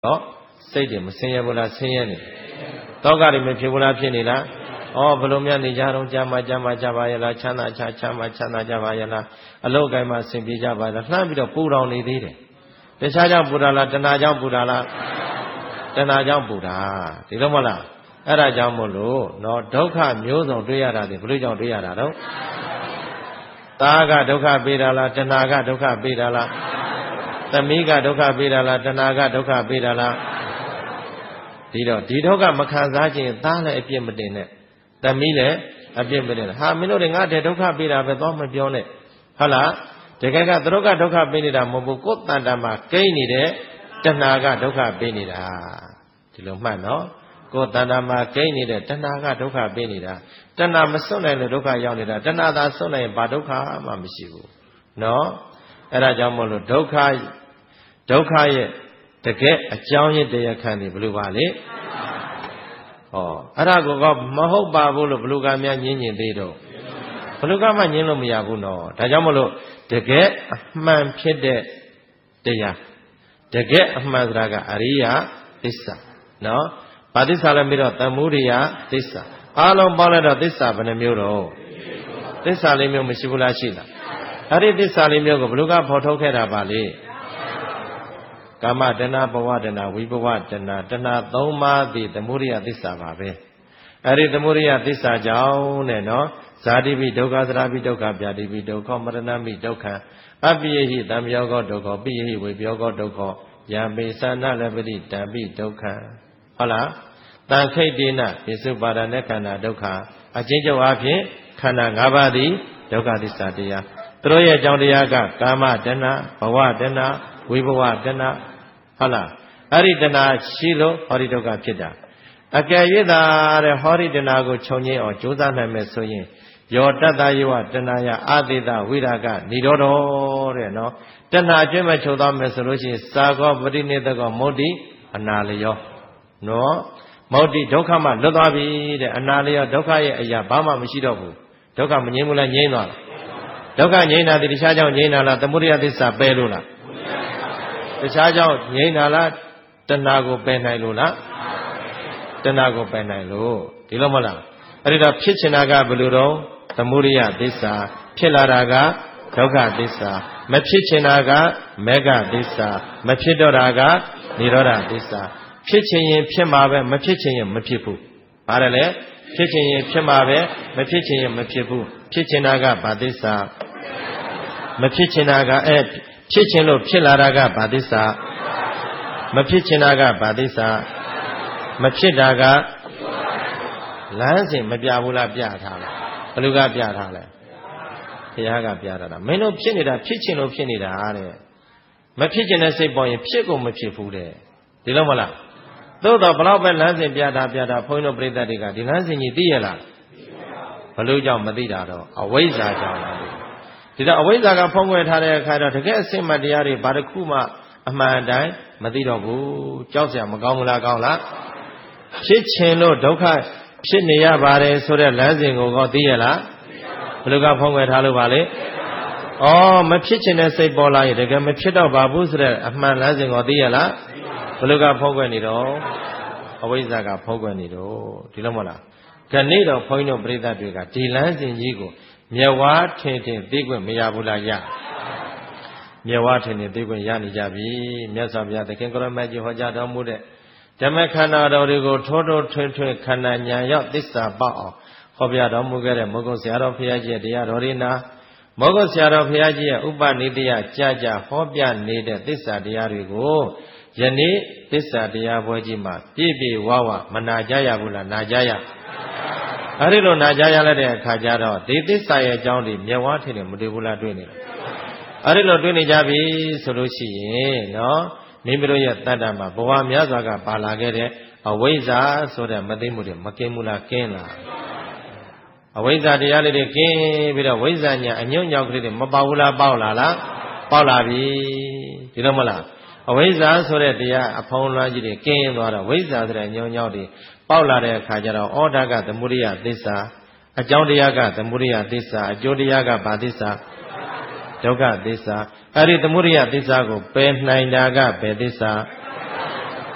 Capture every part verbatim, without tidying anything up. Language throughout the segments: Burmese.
စိတ်တွေမဆင်းရဲဘူးလားဆင်းရဲနေတောကတွေမဖြစ်ဘူးလားဖြစ်နေလားဩဘလို့များနေကြတော့ကြာမှကြာမှကြပါရဲ့လားချမ်းသာချချမ်းမှချမ်းသာကြပါရဲ့လားအလုတ်ကိုင်းမှဆင်ပြေကြပါလားလှမ်းပြီးတော့ပူတော်နေသေးတယ်တခြားကြောင့်ပူတာလားတဏှာကြောင့်ပူတာလားတဏှာကြောင့်ပူတာဒီလိုမဟုတ်လားအဲ့ဒါကြောင့်မို့လို့နော်ဒုက္ခမျိုးစုံတွေ့ရတာဒီဘလို့ကြောင့်တွေ့ရတာတော့သားကဒုက္ခပေးတာလားတဏှာကဒုက္ခပေးတာလားသမီးကဒုက္ခပေးတာလားတဏှာကဒုက္ခပေးတာလားဒီတော့ဒီဒုက္ခမခံစားခြင်းသားလည်းအပြစ်မတင်နဲ့သမီးလည်းအပြစ်မတင်နဲ့ဟာမင်းတို့တွေငါတဲ့ဒုက္ခပေးတာပဲတော့မပြောနဲ့ဟုတ်လားတကယ်ကသူတို့ကဒုက္ခပေးနေတာမဟုတ်ဘူးကိုယ်တန်တမှာကိန်းနေတဲ့တဏှာကဒုက္ခပေးနေတာဒီလိုမှတ်နော်ကိုယ်တန်တမှာကိန်းနေတဲ့တဏှာကဒုက္ခပေးနေတာတဏှာမစွန့်နိုင်လို့ဒုက္ခရောက်နေတာတဏှာသာစွန့်နိုင်ရင်ဘာဒုက္ခမှမရှိဘူးနော်အဲ့ဒါကြောင့်မို့လို့ဒုက္ခဒုက္ခရဲ့တကယ်အကြောင်းရင်းတရားခံနေဘလို့ပါလေဟောအဲ့ဒါကိုကမဟုတ်ပါဘူးလို့ဘလို့ကများညင်းညင်သေးတော့ဘလို့ကမှညင်းလို့မရဘူးနော်ဒါကြောင့်မလို့တကယ်အမှန်ဖြစ်တဲ့တရားတကယ်အမှန်တရားကအရိယသစ္စာနော်ဘာသစ္စာလဲပြီးတော့သမုဒိယသစ္စာအားလုံးပေါင်းလိုက်တော့သစ္စာဘယ်နှမျိုးတော့သစ္စာလေးမျိုးမရှိဘူးလားရှိလားအဲ့ဒီသစ္စာလေးမျိုးကိုဘလို့ကဖော်ထုတ်ခဲ့တာပါလေကာမတဏဘဝတဏဝိဘဝတဏတဏသုံးပါးသည်သမုဒိယသစ္စာပါပဲအဲ့ဒီသမုဒိယသစ္စာကြောင့်နဲ့နော်ဇာတိပိဒုက္ခသရပိဒုက္ခဗျာတိပိဒုက္ခမရဏမိဒုက္ခအပိယဟိတံယောဂဒုက္ခပိယဟိဝေပြောဂဒုက္ခယံပိသနာလပတိတံပိဒုက္ခဟုတ်လားတန်ခိတ်တေနပိစုပါဒနဲ့ခန္ဓာဒုက္ခအချင်းချုပ်အဖြစ်ခန္ဓာ၅ပါးသည်ဒုက္ခသစ္စာတရားသူတို့ရဲ့အကြောင်းတရားကကာမတဏဘဝတဏဝိဘဝတဏဟုတ်လားအဲ့ဒီတဏှာရှိလို့ဟောဒီဒုက္ခဖြစ်တာအကယ်၍သာတဲ့ဟောဒီတဏှာကိုခြုံငင်းအောင်ကြိုးစားနိုင်မယ်ဆိုရင်ယောတတ္တယောတဏှာယအာတိတဝိရာဂနိရောဓတဲ့နော်တဏှာအကျွမ်းမချုပ်သွားမယ်ဆိုလို့ရှိရင်သာကောပရိနိသကောမုဒ္တိအနာလျောနော်မုဒ္တိဒုက္ခမှလွတ်သွားပြီတဲ့အနာလျောဒုက္ခရဲ့အရာဘာမှမရှိတော့ဘူးဒုက္ခမငြိမ်းဘူးလားငြိမ်းသွားလားဒုက္ခငြိမ်းတာဒီတခြားကြောင့်ငြိမ်းတာလားသမုဒိယသစ္စာပယ်လို့လားတခြားကြောင့်ငြိမ်းတာလားတဏှာကိုပယ်နိုင်လို့လားတဏှာကိုပယ်နိုင်လို့ဒီလိုမဟုတ်လားအဲ့ဒီတော့ဖြစ်ချင်တာကဘယ်လိုတော့သမုဒိယသစ္စာဖြစ်လာတာကဒုက္ခသစ္စာမဖြစ်ချင်တာကမေဃသစ္စာမဖြစ်တော့တာကនិရောဓသစ္စာဖြစ်ချင်ရင်ဖြစ်မှာပဲမဖြစ်ချင်ရင်မဖြစ်ဘူးဘာလဲလဲဖြစ်ချင်ရင်ဖြစ်မှာပဲမဖြစ်ချင်ရင်မဖြစ်ဘူးဖြစ်ချင်တာကဘာသစ္စာမဖြစ်ချင်တာကအဲဖြစ်ချင်လို့ဖြစ်လာတာကဘာသစ္စာမဖြစ်ချင်တာကဘာသစ္စာမဖြစ်တာကလမ်းစဉ်မပြဘူးလားပြထားလားဘယ်လိုကပြထားလဲဘုရားကပြထားတာမင်းတို့ဖြစ်နေတာဖြစ်ချင်လို့ဖြစ်နေတာတဲ့မဖြစ်ချင်တဲ့စိတ်ပေါ်ရင်ဖြစ်ကုန်မဖြစ်ဘူးတဲ့ဒီလိုမလားသို့တော့ဘလောက်ပဲလမ်းစဉ်ပြတာပြတာဘုန်းကြီးတို့ပြိဿတွေကဒီလမ်းစဉ်ကြီးသိရလားဘယ်လိုကြောင့်မသိတာတော့အဝိဇ္ဇာကြောင့်လားဒီတော့အဝိဇ္ဇာကဖုံးကွယ်ထားတဲ့အခါတော့တကယ်အစစ်မှတ်တရားတွေဘာတစ်ခုမှအမှန်တိုင်းမသိတော့ဘူးကြောက်စရာမကောင်းဘူးလားကောင်းလားဖြစ်ချင်လို့ဒုက္ခဖြစ်နေရပါတယ်ဆိုတဲ့လမ်းစဉ်ကိုကောသိရလားဘယ်လိုကဖုံးကွယ်ထားလို့ပါလဲဩမဖြစ်ချင်တဲ့စိတ်ပေါ်လာရင်တကယ်မဖြစ်တော့ပါဘူးဆိုတဲ့အမှန်လမ်းစဉ်ကိုသိရလားဘယ်လိုကဖုံးကွယ်နေတော့အဝိဇ္ဇာကဖုံးကွယ်နေတော့ဒီလိုမဟုတ်လားခဏိတော့ဘုန်းကြီးတို့ပြိဿတွေကဒီလမ်းစဉ်ကြီးကိုမြတ်ဝါထင်ထင်သိခွင့်မရဘူးလားရမြတ်ဝါထင်ထင်သိခွင့်ရနေကြပြီမြတ်စွာဘုရားသခင်ကိုရမကြီးဟောကြားတော်မူတဲ့ဓမ္မခန္ဓာတော်တွေကိုထိုးထိုးထွင်းထွင်းခန္ဓာဉာဏ်ရောက်သစ္စာပေါက်အောင်ဟောပြတော်မူခဲ့တဲ့မောဂုတ်ဆရာတော်ဘုရားကြီးရဲ့တရားတော်တွေနာမောဂုတ်ဆရာတော်ဘုရားကြီးရဲ့ဥပနိတယကြာကြာဟောပြနေတဲ့သစ္စာတရားတွေကိုယနေ့သစ္စာတရားပွဲကြီးမှာပြည့်ပြည့်ဝဝမနာကြရဘူးလားနာကြရအဲ့ဒီလိုနာကြရလိုက်တဲ့အခါကျတော့ဒီသစ္စာရဲ့အကြောင်းဒီမြတ်ဝါထင်တယ်မတွေ့ဘူးလားတွေ့နေလားအဲ့ဒီလိုတွေ့နေကြပြီဆိုလို့ရှိရင်နော်မိမိတို့ရဲ့တတ္တမှာဘဝများစွာကပါလာခဲ့တဲ့အဝိဇ္ဇာဆိုတဲ့မသိမှုတွေမကင်းဘူးလားကင်းလားအဝိဇ္ဇာတရားလေးတွေကင်းပြီးတော့ဝိဇ္ဇာညာအညွန့်ညောက်ကလေးတွေမပေါဘူးလားပေါက်လာလားပေါက်လာပြီဒီလိုမလားအဝိဇ္ဇာဆိုတဲ့တရားအဖုံးလွှမ်းကြီးတွေကင်းသွားတော့ဝိဇ္ဇာဆိုတဲ့ညွန့်ညောက်တွေပေါက်လာတဲ့အခါကျတော့ဩဒါကသမုဒိယသစ္စာအကြောင်းတရားကသမုဒိယသစ္စာအကျိုးတရားကဘာသစ္စာဒုက္ခသစ္စာအဲ့ဒီသမုဒိယသစ္စာကိုပယ်နိုင်တာကဘယ်သစ္စာ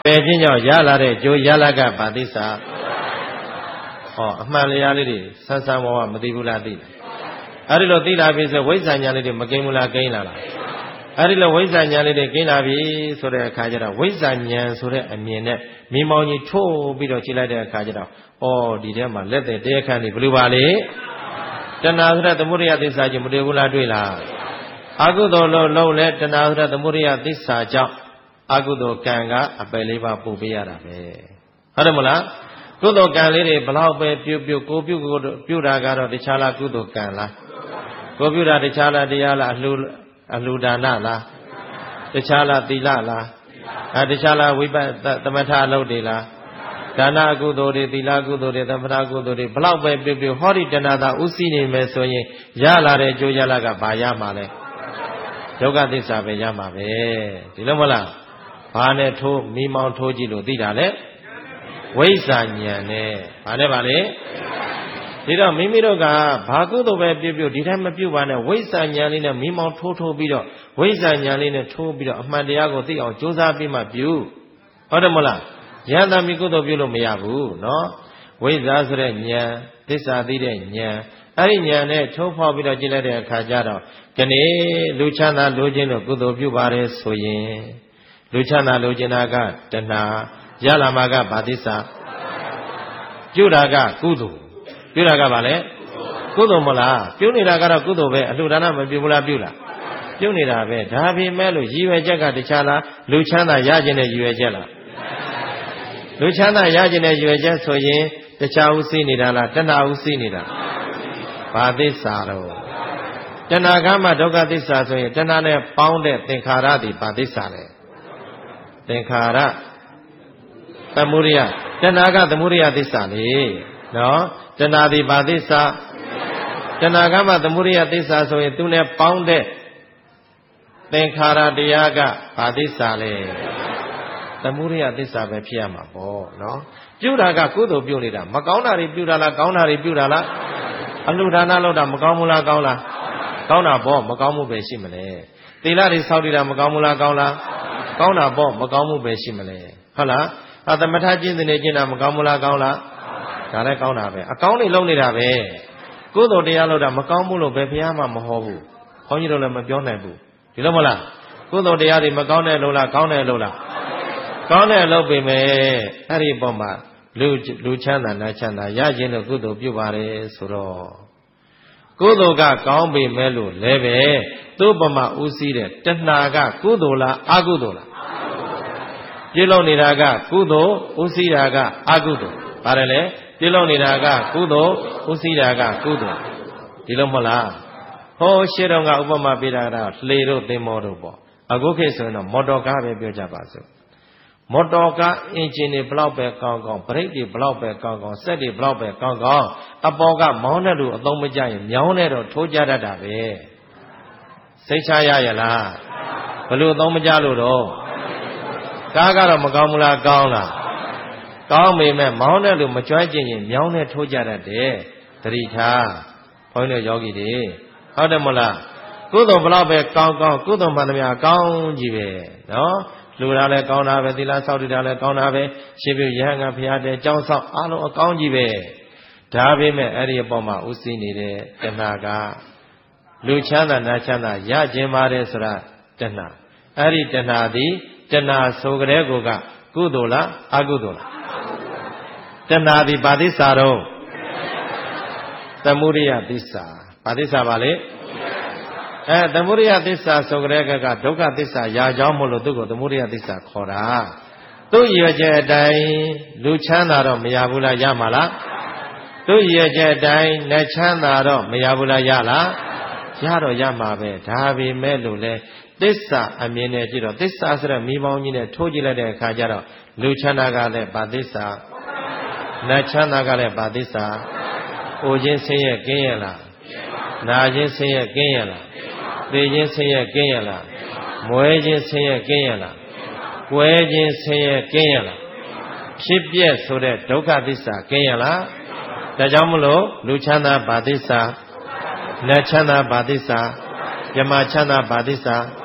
ပယ်ခြင်းကြောင့်ရလာတဲ့ကျိုးရလာကဘာသစ္စာဟောအမှန်တရားလေးတွေဆန်းဆန်းဝဝမသိဘူးလားသိလားအဲ့ဒီလိုသိလာပြီဆိုဝိဇ္ဇာဉာဏ်လေးတွေမကိန်းဘူးလားကိန်းလာလားအဲ့ဒီလိုဝိဇ္ဇာဉာဏ်လေးတွေကိန်းလာပြီဆိုတဲ့အခါကျတော့ဝိဇ္ဇာဉာဏ်ဆိုတဲ့အမြင်နဲ့မိမောင်းကြီးထိုးပြီးတော့ကြည့်လိုက်တဲ့အခါကျတော့ဩဒီထဲမှာလက်တဲ့တရားခံတွေဘယ်လိုပါလဲတဏှာဆိုတဲ့သမုဒယသစ္စာကြီးမတွေ့ဘူးလားတွေ့လားအကုသိုလ်လို့လုံးလဲတဏှာဆိုတဲ့သမုဒယသစ္စာကြောင့်အကုသိုလ်ကံကအပယ်လေးပါးပို့ပေးရတာပဲဟုတ်တယ်မလားကုသိုလ်ကံလေးတွေဘလောက်ပဲပြုပြုကိုပြုကိုပြုတာကတော့တခြားလားကုသိုလ်ကံလားကိုပြုတာတခြားလားတရားလားအလှအလှဒါနလားတခြားလားသီလလားအဲတခြားလားဝိပဿသမထအလုပ်တွေလားဒါနကုသိုလ်တွေသီလကုသိုလ်တွေသမထကုသိုလ်တွေဘလောက်ပဲပြုပြုဟောဒီတဏှာသာဥသိနေမယ်ဆိုရင်ရလာတဲ့အကျိုးရလာကဘာရမှာလဲဒုက္ခသစ္စာပဲရမှာပဲဒီလိုမလားဘာနဲ့ထိုးမိမောင်းထိုးကြည့်လို့သိတာလဲဝိဇ္ဇာဉာဏ်နဲ့ဘာနဲ့ပါလဲဒီတော့မိမိတို့ကဘာကုသိုလ်ပဲပြုပြုဒီတိုင်းမပြုပါနဲ့ဝိဇ္ဇာဉာဏ်လေးနဲ့မိမောင်းထိုးထိုးပြီးတော့ဝိဇ္ဇာဉာဏ်လေးနဲ့ထိုးပြီးတော့အမှန်တရားကိုသိအောင်ကြိုးစားပြီးမှပြုဟုတ်တယ်မလားဉာဏ်သာမိကုသိုလ်ပြုလို့မရဘူးနော်ဝိဇ္ဇာဆိုတဲ့ဉာဏ်သစ္စာသိတဲ့ဉာဏ်အဲ့ဒီဉာဏ်နဲ့ထိုးဖောက်ပြီးတော့ကြည့်လိုက်တဲ့အခါကျတော့ဒီနေ့လူချမ်းသာလူချင်းတို့ကုသိုလ်ပြုပါတယ်ဆိုရင်လူချမ်းသာလူချင်းတာကတဏှာရလာမှာကဘာသစ္စာပြုတာကကုသိုလ်ပြုတာကဘာလဲကုသိုလ်မလားပြုနေတာကတော့ကုသိုလ်ပဲအလှူဒါနမပြုဘူးလားပြုလားပြုနေတာပဲဒါပေမဲ့လို့ရည်ရွယ်ချက်ကတခြားလားလူချမ်းသာရခြင်းနဲ့ရည်ရွယ်ချက်လားလူချမ်းသာရခြင်းနဲ့ရည်ရွယ်ချက်ဆိုရင်တခြားဥသိနေတာလားတဏှာဥသိနေတာဘာသစ္စာတော့တဏှာကမှဒုက္ခသစ္စာဆိုရင်တဏှာနဲ့ပေါင်းတဲ့သင်္ခါရသည်ဘာသစ္စာလဲသင်္ခါရသမုဒယတဏှာကသမုဒယသစ္စာလေနော်တဏှာဒီဘာသစ္စာတဏှာကမှသမုဒယသစ္စာဆိုရင်သူနဲ့ပေါင်းတဲ့သင်္ခါရတရားကဘာသစ္စာလဲသမုဒယသစ္စာပဲဖြစ်ရမှာပေါ့နော်ပြုတာကကုသိုလ်ပြုနေတာမကောင်းတာတွေပြုတာလားကောင်းတာတွေပြုတာလားအလှူဒါနလုပ်တာမကောင်းဘူးလားကောင်းလားကောင်းတာပေါ့မကောင်းမှုပဲရှိမလဲသီလတွေစောင့်တည်တာမကောင်းဘူးလားကောင်းလားကောင်းတာပေါ့မကောင်းမှုပဲရှိမလဲဟုတ်လားအသမထကျင့်တဲ့ကျင့်တာမကောင်းဘူးလားကောင်းလားဒါလည်းကောင်းတာပဲအကောင်းတွေလုပ်နေတာပဲကုသိုလ်တရားလုပ်တာမကောင်းဘူးလို့ဘယ်ဘုရားမှမဟောဘူးခေါင်းကြီးတို့လည်းမပြောနိုင်ဘူးဒီလိုမလားကုသိုလ်တရားတွေမကောင်းတဲ့လို့လားကောင်းတယ်လို့လားကောင်းတယ်လို့ပြင်မယ်အဲ့ဒီပုံမှာလူလူချမ်းသာနာချမ်းသာရခြင်းလို့ကုသိုလ်ပြုပါတယ်ဆိုတော့ကုသိုလ်ကကောင်းပေမဲ့လို့လည်းပဲသူ့ပမာဥသိတဲ့တဏှာကကုသိုလ်လားအကုသိုလ်လားပြုလုပ်နေတာကကုသိုလ်ဥသိတာကအကုသိုလ်ပါတယ်လေပြုလုပ်နေတာကကုသိုလ်ဥသိတာကကုသိုလ်ဒီလိုမလားဟောရှေ့တော့ကဥပမာပေးတာကတော့လှေတို့သင်္ဘောတို့ပေါ့အခုခေတ်ဆိုရင်တော့မော်တော်ကားပဲပြောကြပါစို့မော်တော်ကားအင်ဂျင်တွေဘလောက်ပဲကောင်းကောင်းဘရိတ်တွေဘလောက်ပဲကောင်းကောင်းစက်တွေဘလောက်ပဲကောင်းကောင်းအပေါ်ကမောင်းတဲ့လူအသုံးမကျရင်မြောင်းတဲ့တော့ထိုးကြတတ်တာပဲစိတ်ချရရလားဘလို့အသုံးမကျလို့တော့ကားကတော့မကောင်းဘူးလားကောင်းလားကောင်းပေမဲ့မောင်းတဲ့လူမကြွကျင်ရင်မြောင်းတဲ့ထိုးကြတတ်တယ်သတိထားဘုန်းကြီးတို့ယောဂီတွေဟုတ်တယ်မလားကုသိုလ်ဘလောက်ပဲကောင်းကောင်းကုသိုလ်မှန်သမျှကောင်းကြီးပဲနော်လူတာလည်းကောင်းတာပဲသီလဆောက်တည်တာလည်းကောင်းတာပဲရှင်ပြုရဟန်းကဘုရားတဲ့ကြောင်းဆောက်အားလုံးအကောင်းကြီးပဲဒါပေမဲ့အဲ့ဒီအပေါ်မှာဥသိနေတဲ့တဏှာကလူချမ်းသာနာချမ်းသာရခြင်းပါတယ်ဆိုတာတဏှာအဲ့ဒီတဏှာသည်တဏှာဆိုကြတဲ့ကိုကကုသိုလ်လားအကုသိုလ်လားတဏှာသည်ဘာသစ္စာတော့သမုဒယသစ္စာဘာသစ္စာပါလဲအဲသမုဒယသစ္စာဆိုကြတဲ့ကဒုက္ခသစ္စာရာကြောင်းမို့လို့သူ့ကိုသမုဒယသစ္စာခေါ်တာသူ့ရည်ချက်အတိုင်းလူချမ်းသာတော့မရဘူးလားရမှာလားသူ့ရည်ချက်အတိုင်းလက်ချမ်းသာတော့မရဘူးလားရလားရတော့ရမှာပဲဒါပေမဲ့လို့လေသစ္စာအမြင်နဲ့ကြည့်တော့သစ္စာဆိုတဲ့မိပေါင်းကြီးနဲ့ထိုးကြည့်လိုက်တဲ့အခါကျတော့လူချမ်းသာကလည်းဗာသစ္စာလက်ချမ်းသာကလည်းဗာသစ္စာအိုခြင်းဆင်းရဲကင်းရလားနာခြင်းဆင်းရဲကင်းရလားသေခြင်းဆင်းရဲကင်းရလားမွဲခြင်းဆင်းရဲကင်းရလားကွဲခြင်းဆင်းရဲကင်းရလားဖြစ်ပြက်ဆိုတဲ့ဒုက္ခသစ္စာကင်းရလားဒါကြောင့်မလို့လူချမ်းသာဗာသစ္စာလက်ချမ်းသာဗာသစ္စာယမချမ်းသာဗာသစ္စာဒ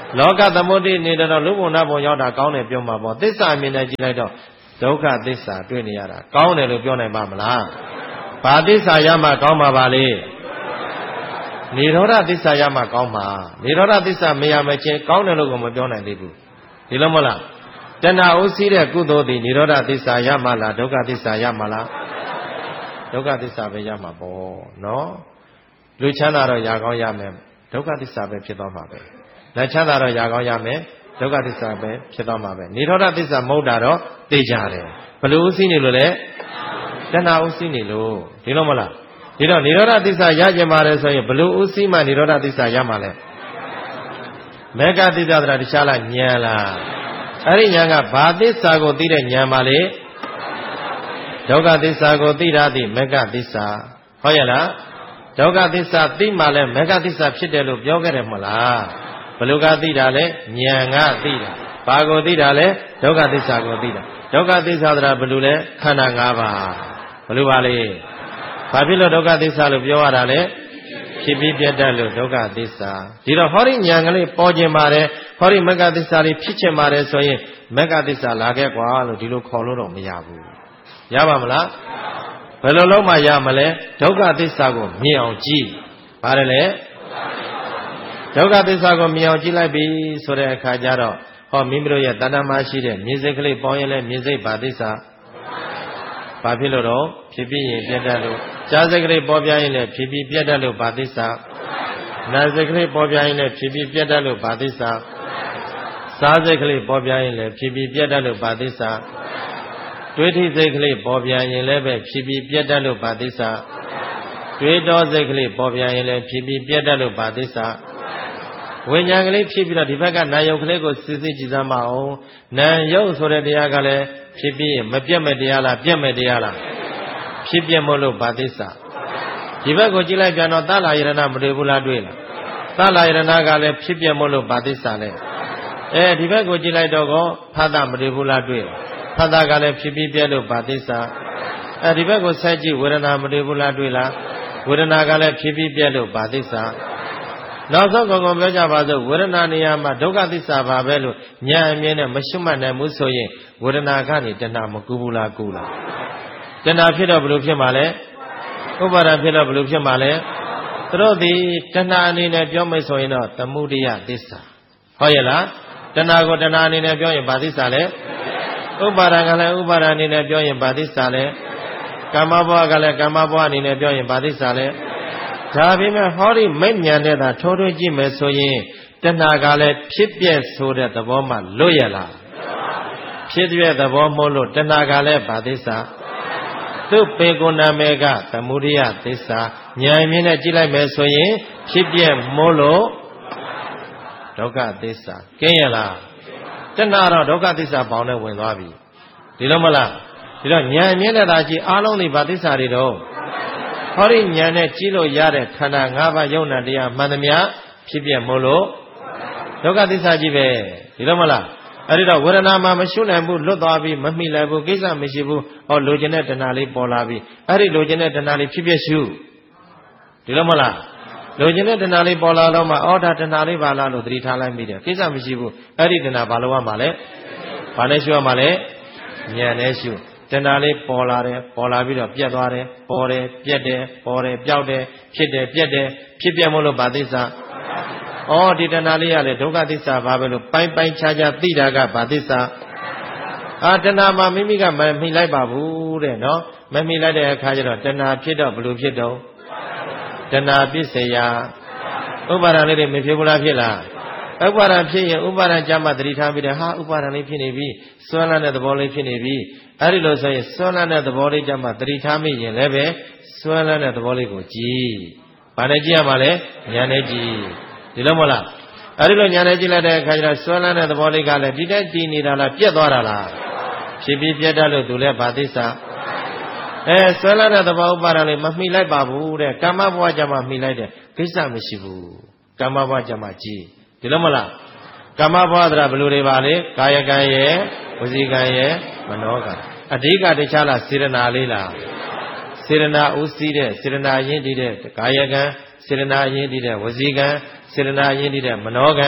လောကသမုဒိနေတော့လူဘုံနာဘုံရောက်တာကောင်းတယ်ပြောမှာပေါ့သစ္စာအမြင်နဲ့ကြည့်လိုက်တော့ဒုက္ခသစ္စာတွေ့နေရတာကောင်းတယ်လို့ပြောနိုင်ပါမလားဘာသစ္စာရမှကောင်းမှာပါလေနိရောဓသစ္စာရမှကောင်းမှာနိရောဓသစ္စာမရမချင်းကောင်းတယ်လို့ကမပြောနိုင်သေးဘူးဒီလိုမဟုတ်လားတဏှာဥစည်းတဲ့ကုသိုလ်သည်နိရောဓသစ္စာရမှလားဒုက္ခသစ္စာရမှလားဒုက္ခသစ္စာပဲရမှာပေါ့နော်လူချမ်းသာတော့ຢာကောင်းရမယ်ဒုက္ခသစ္စာပဲဖြစ်သွားမှာပဲလက်ချမ်းသာတော့ຢာကောင်းရမယ်ဒုက္ခသစ္စာပဲဖြစ်သွားမှာပဲနိရောဓသစ္စာမဟုတ်တာတော့သိကြတယ်ဘယ်လိုဥစည်းနေလို့လဲတဏှာဥစည်းနေလို့ဒီလိုမလားဒီတော့နိရောဓသစ္စာရကြမှာလဲဆိုရင်ဘယ်လိုဥစည်းမှနိရောဓသစ္စာရမှာလဲမေဃသစ္စာတရာတခြားလားဉာဏ်လားအဲ့ဒီဉာဏ်ကဘာသစ္စာကိုသိတဲ့ဉာဏ်ပါလေဒုက္ခသစ္စာကိုသိတာသည်မေဃသစ္စာဟုတ်ရဲ့လားဒုက္ခသစ္စာသိမှလဲမေဃသစ္စာဖြစ်တယ်လို့ပြောခဲ့တယ်မလားဘယ်လိုကသိတာလဲဉာဏ်ကသိတာဘာကိုသိတာလဲဒုက္ခသစ္စာကိုသိတာဒုက္ခသစ္စာတရာဘယ်လိုလဲခန္ဓာ၅ပါးဘယ်လိုပါလဲဘာဖြစ်လို့ဒုက္ခသစ္စာလို့ပြောရတာလဲဖြစ်ပြီးပြတ်တတ်လို့ဒုက္ခသစ္စာဒီတော့ဟောဒီဉာဏ်ကလေးပေါ်ခြင်းပါတယ်ဟောဒီမေဃသစ္စာလေးဖြစ်ခြင်းပါတယ်ဆိုရင်မေဃသစ္စာလာခဲ့ကွာလို့ဒီလိုခေါ်လို့တော့မရဘူးရပါမလားဘယ်လိုလုပ်မှရမလဲဒုက္ခသစ္စာကိုမြင်အောင်ကြည့်ပါတယ်လေဒုက္ခသစ္စာကိုမြင်အောင်ကြည့်လိုက်ပြီဆိုတဲ့အခါကျတော့ဟောမိမိတို့ရဲ့တဏ္ဍာမရှိတဲ့မြင်စိတ်ကလေးပေါင်းရင်လည်းမြင်စိတ်ဘာသစ္စာဘာဖြစ်လို့တော့ဖြစ်ပြီးရင်ပြတ်တတ်လို့ကြားစိတ်ကလေးပေါ်ပြရင်လည်းဖြစ်ပြီးပြတ်တတ်လို့ဘာသစ္စာနာစိတ်ကလေးပေါ်ပြရင်လည်းဖြစ်ပြီးပြတ်တတ်လို့ဘာသစ္စာစားစိတ်ကလေးပေါ်ပြရင်လည်းဖြစ်ပြီးပြတ်တတ်လို့ဘာသစ္စာတွေးထိစိတ်ကလေးပေါ်ပြရင်လည်းပဲဖြစ်ပြီးပြတ်တတ်လို့ဘာသစ္စာတွေးတော်စိတ်ကလေးပေါ်ပြရင်လည်းဖြစ်ပြီးပြတ်တတ်လို့ဘာသစ္စာဝိညာဉ်ကလေးဖြစ်ပြီးတော့ဒီဘက်ကနာယုတ်ကလေးကိုစစ်စစ်ကြည့်စမ်းပါအောင်နာယုတ်ဆိုတဲ့တရားကလည်းဖြစ်ပြီးမပြတ်မဲ့တရားလားပြတ်မဲ့တရားလားဖြစ်ပြမို့လို့ဘာသစ္စာဒီဘက်ကိုကြည့်လိုက်ပြန်တော့သလာယရဏမတွေ့ဘူးလားတွေ့လားသလာယရဏကလည်းဖြစ်ပြမို့လို့ဘာသစ္စာလဲအဲဒီဘက်ကိုကြည့်လိုက်တော့ကောဖသမတွေ့ဘူးလားတွေ့ဖသကလည်းဖြစ်ပြီးပြတ်လို့ဘာသစ္စာအဲဒီဘက်ကိုဆက်ကြည့်ဝေဒနာမတွေ့ဘူးလားတွေ့လားဝေဒနာကလည်းဖြစ်ပြီးပြတ်လို့ဘာသစ္စာနောက်ဆုံးကောင်ကောင်ပြောကြပါစို့ဝေဒနာနေရာမှာဒုက္ခသစ္စာပါပဲလို့ဉာဏ်အမြင်နဲ့မရှုမှတ်နိုင်ဘူးဆိုရင်ဝေဒနာကနေတဏှာမကူဘူးလားကူလားတဏှာဖြစ်တော့ဘယ်လိုဖြစ်မှာလဲဥပါဒဖြစ်တော့ဘယ်လိုဖြစ်မှာလဲသူတို့ဒီတဏှာအနေနဲ့ပြောမယ်ဆိုရင်တော့သမုဒိယသစ္စာဟုတ်ရဲ့လားတဏှာကိုတဏှာအနေနဲ့ပြောရင်ဘာသစ္စာလဲဥပါဒကလည်းဥပါဒအနေနဲ့ပြောရင်ဘာသစ္စာလဲကာမဘဝကလည်းကာမဘဝအနေနဲ့ပြောရင်ဘာသစ္စာလဲဒါပေမဲ့ဟောဒီမိညာနဲ့သာထိုးထွင်းကြည့်မယ်ဆိုရင်တဏှာကလည်းဖြစ်ပြက်ဆိုတဲ့သဘောမှလွတ်ရလားဖြစ်ပြက်သဘောမို့လို့တဏှာကလည်းဘာသစ္စာသူပေကုဏမေကသမုဒိယသစ္စာဉာဏ်မြင်နဲ့ကြည့်လိုက်မယ်ဆိုရင်ဖြစ်ပြက်မို့လို့ဒုက္ခသစ္စာကင်းရလားတဏှာတော့ဒုက္ခသစ္စာပေါင်းနဲ့ဝင်သွားပြီဒီလိုမလားဒီတော့ဉာဏ်မြင်တဲ့သာကြည့်အားလုံးဒီဘာသစ္စာတွေတော့ဟောဒီဉာဏ်နဲ့ကြည့်လို့ရတဲ့ခန္ဓာ၅ပါးယုံနာတရားမှန်သမျှဖြစ်ပြမို့လို့ဒုက္ခသစ္စာကြီးပဲဒီလိုမလားအဲ့ဒီတော့ဝေဒနာမှာမရှုနိုင်ဘူးလွတ်သွားပြီမမိလိုက်ဘူးကိစ္စမရှိဘူးဟောလိုချင်တဲ့တဏှာလေးပေါ်လာပြီအဲ့ဒီလိုချင်တဲ့တဏှာလေးဖြစ်ပြရှုဒီလိုမလားလိုချင်တဲ့တဏှာလေးပေါ်လာတော့မှအော်ဒါတဏှာလေးပါလားလို့သတိထားလိုက်မိတယ်ကိစ္စမရှိဘူးအဲ့ဒီတဏှာဘာလို့ရမှာလဲဘာနဲ့ရှုရမှာလဲဉာဏ်နဲ့ရှုတဏှာလေးပေါ်လာတယ်ပေါ်လာပြီးတော့ပြတ်သွားတယ်ပေါ်တယ်ပြတ်တယ်ပေါ်တယ်ပျောက်တယ်ဖြစ်တယ်ပြတ်တယ်ဖြစ်ပြမို့လို့ဘာသစ္စာဩဒီတဏှာလေးရလေဒုက္ခသစ္စာဘာပဲလို့ပိုင်းပိုင်းခြားခြားသိတာကဘာသစ္စာအာတဏှာမှာမိမိကမမိလိုက်ပါဘူးတဲ့နော်မမိလိုက်တဲ့အခါကျတော့တဏှာဖြစ်တော့ဘလို့ဖြစ်တော့တဏှာပစ္စယဥပါဒံလေးတွေမဖြစ်ဘူးလားဖြစ်လားဥပါဒံဖြစ်ရင်ဥပါဒံကြမှာသတိထားပြီးတယ်ဟာဥပါဒံလေးဖြစ်နေပြီစွမ်းလန်းတဲ့သဘောလေးဖြစ်နေပြီအဲ့ဒီလိုဆိုရင်စွမ်းလန်းတဲ့သဘောလေးကြမှာသတိထားမိရင်လည်းပဲစွမ်းလန်းတဲ့သဘောလေးကိုကြည့်ဘာနဲ့ကြည့်ရမှာလဲဉာဏ်နဲ့ကြည့်ဒီလိုမဟုတ်လားအဲ့ဒီလိုဉာဏ်နဲ့ကြည့်လိုက်တဲ့အခါကျတော့စွမ်းလန်းတဲ့သဘောလေးကလည်းဒီတက်တည်နေတာလားပြတ်သွားတာလားဖြစ်ပြီးပြတ်တတ်လို့သူလည်းဘာသစ္စာအဲစွမ်းလန်းတဲ့သဘောဥပါဒံလေးမမှီလိုက်ပါဘူးတဲ့ကာမဘဝကြမှာမှီလိုက်တယ်ကိစ္စမရှိဘူးကာမဘဝကြမှာကြည့်ဒီလိုမလားကာမဘဝသရဘယ်လိုတွေပါလဲကာယကံရဲ့ဝစီကံရဲ့မနောကံအဓိကတခြားလားစေရနာလေးလားစေရနာဥစည်းတဲ့စေရနာရင်းတည်တဲ့ကာယကံစေရနာရင်းတည်တဲ့ဝစီကံစေရနာရင်းတည်တဲ့မနောကံ